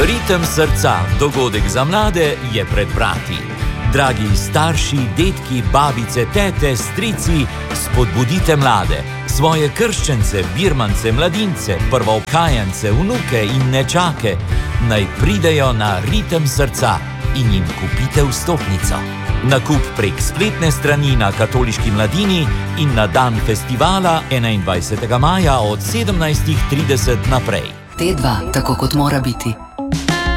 Ritem srca, dogodek za mlade, je pred vrati. Dragi starši, detki, babice, tete, strici, spodbudite mlade, svoje krščence, birmance, mladince, prvokajance, vnuke in nečake, naj pridejo na Ritem srca in jim kupite vstopnico. Nakup prek spletne strani na Katoliški mladini in na dan festivala 21. maja od 17:30 naprej. T2, tako kot mora biti.